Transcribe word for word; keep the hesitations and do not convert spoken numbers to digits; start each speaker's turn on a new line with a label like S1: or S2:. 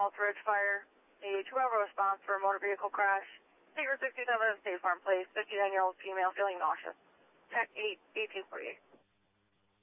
S1: Alta Ridge Fire, a two-hour response for a motor vehicle crash. Secret sixty-seven, State Farm Place, fifty-nine-year-old female feeling nauseous. Tech eight, eighteen forty-eight.